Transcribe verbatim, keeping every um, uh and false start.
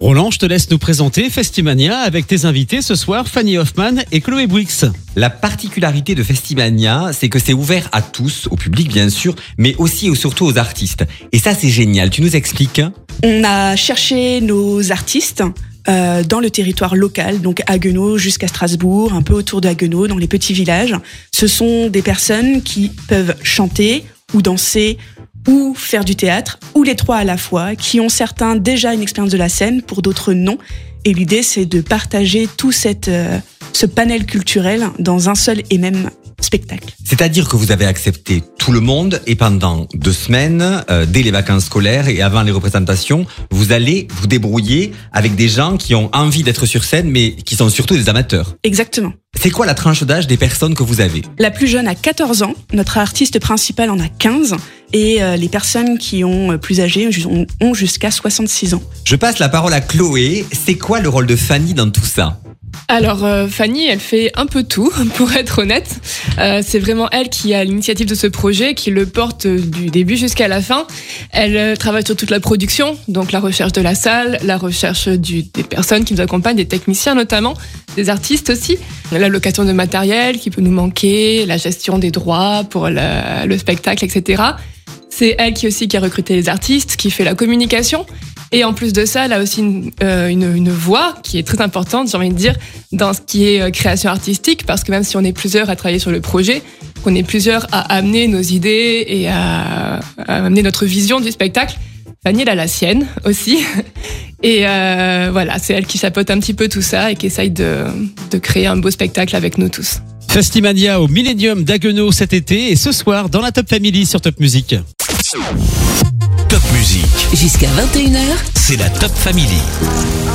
Roland, je te laisse nous présenter Festimania avec tes invités ce soir, Fanny Hoffman et Chloé Bouix. La particularité de Festimania, c'est que c'est ouvert à tous, au public bien sûr, mais aussi et surtout aux artistes. Et ça, c'est génial. Tu nous expliques ? On a cherché nos artistes euh, dans le territoire local, donc Haguenau jusqu'à Strasbourg, un peu autour de Haguenau, dans les petits villages. Ce sont des personnes qui peuvent chanter ou danser ou faire du théâtre, ou les trois à la fois, qui ont certains déjà une expérience de la scène, pour d'autres non. Et l'idée, c'est de partager tout cette, euh, ce panel culturel dans un seul et même spectacle. C'est-à-dire que vous avez accepté tout le monde et pendant deux semaines, euh, dès les vacances scolaires et avant les représentations, vous allez vous débrouiller avec des gens qui ont envie d'être sur scène, mais qui sont surtout des amateurs. Exactement. C'est quoi la tranche d'âge des personnes que vous avez ? La plus jeune a quatorze ans, notre artiste principal en a quinze, et euh, les personnes qui ont plus âgées ont, ont jusqu'à soixante-six ans. Je passe la parole à Chloé. C'est quoi le rôle de Fanny dans tout ça ? Alors euh, Fanny, elle fait un peu tout, pour être honnête. Euh, c'est vraiment elle qui a l'initiative de ce projet, qui le porte du début jusqu'à la fin. Elle euh, travaille sur toute la production, donc la recherche de la salle, la recherche du, des personnes qui nous accompagnent, des techniciens notamment, des artistes aussi, la location de matériel qui peut nous manquer, la gestion des droits pour le, le spectacle, et cetera. C'est elle qui aussi qui a recruté les artistes, qui fait la communication. Et en plus de ça, elle a aussi une, euh, une, une voix qui est très importante, j'ai envie de dire, dans ce qui est création artistique, parce que même si on est plusieurs à travailler sur le projet, qu'on est plusieurs à amener nos idées et à, à amener notre vision du spectacle, Fanny, elle a la sienne aussi. Et euh, voilà, c'est elle qui chapeaute un petit peu tout ça et qui essaye de, de créer un beau spectacle avec nous tous. Festimania au Millennium d'Haguenau cet été et ce soir dans la Top Family sur Top Music. Top Music. Jusqu'à vingt et une heures, c'est la Top Family.